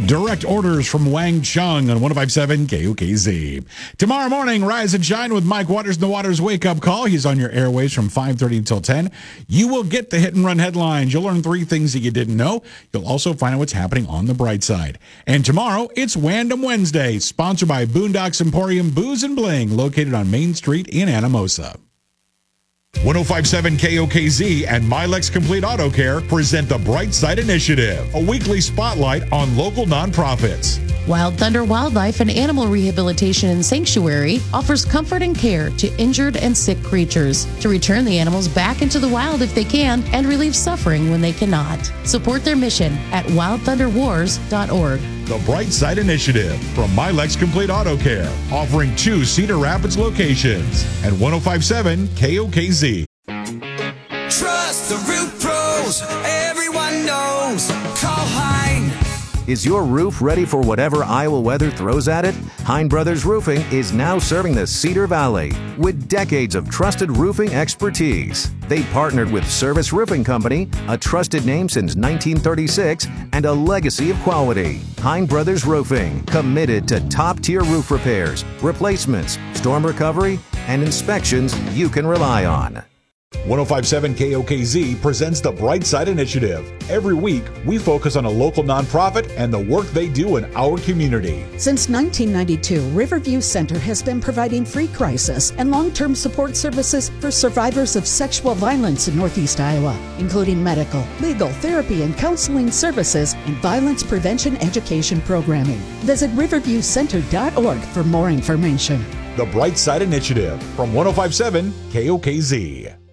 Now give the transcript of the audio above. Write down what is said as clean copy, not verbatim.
Direct orders from Wang Chung on 105.7 KOKZ. Tomorrow morning, rise and shine with Mike Waters in the Waters Wake Up Call. He's on your airways from 5:30 until 10. You will get the hit and run headlines. You'll learn 3 things that you didn't know. You'll also find out what's happening on the bright side. And tomorrow, it's Wandom Wednesday, sponsored by Boondocks Emporium Booze and Bling, located on Main Street in Anamosa. 105.7 KOKZ and Milex Complete Auto Care present the Bright Side Initiative, a weekly spotlight on local nonprofits. Wild Thunder Wildlife and Animal Rehabilitation and Sanctuary offers comfort and care to injured and sick creatures to return the animals back into the wild if they can and relieve suffering when they cannot. Support their mission at wildthunderwars.org. The Bright Side Initiative from Milex Complete Auto Care, offering 2 Cedar Rapids locations and 105.7 KOKZ. Trust the roof pros, everyone knows. Call Hein. Is your roof ready for whatever Iowa weather throws at it? Hein Brothers Roofing is now serving the Cedar Valley with decades of trusted roofing expertise. They partnered with Service Roofing Company, a trusted name since 1936, and a legacy of quality. Hein Brothers Roofing, committed to top-tier roof repairs, replacements, storm recovery, and inspections you can rely on. 105.7 KOKZ presents the Bright Side Initiative. Every week, we focus on a local nonprofit and the work they do in our community. Since 1992, Riverview Center has been providing free crisis and long-term support services for survivors of sexual violence in Northeast Iowa, including medical, legal, therapy, and counseling services and violence prevention education programming. Visit riverviewcenter.org for more information. The Bright Side Initiative from 105.7 KOKZ.